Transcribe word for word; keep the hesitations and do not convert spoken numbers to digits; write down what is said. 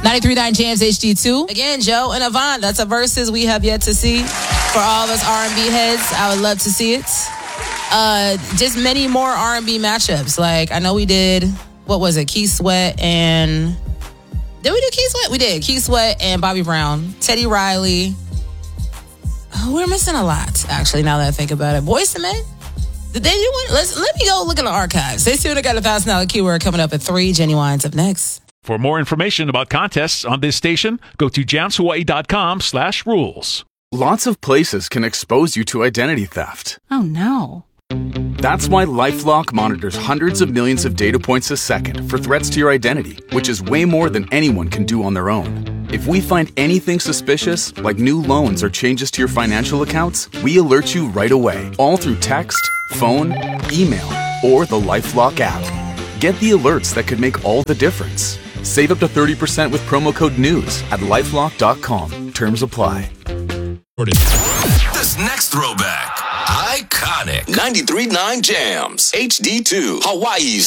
ninety-three point nine Jams H D two. Again, Joe and Avant, that's a versus we have yet to see. For all of us R and B heads, I would love to see it. Uh, just many more R and B matchups. Like, I know we did, what was it, Keith Sweat and... Did we do Keith Sweat? We did. Keith Sweat and Bobby Brown. Teddy Riley. Oh, we're missing a lot, actually, now that I think about it. Boyz two Men? Did they do one? Let's, let me go look in the archives. They soon got a one thousand dollars keyword coming up at three. Genuine's up next. For more information about contests on this station, go to jams hawaii dot com slash rules. Lots of places can expose you to identity theft. Oh, no. That's why LifeLock monitors hundreds of millions of data points a second for threats to your identity, which is way more than anyone can do on their own. If we find anything suspicious, like new loans or changes to your financial accounts, we alert you right away, all through text, phone, email, or the LifeLock app. Get the alerts that could make all the difference. Save up to thirty percent with promo code NEWS at lifelock dot com. Terms apply. This next throwback, iconic. ninety-three point nine Jams, H D two, Hawaii's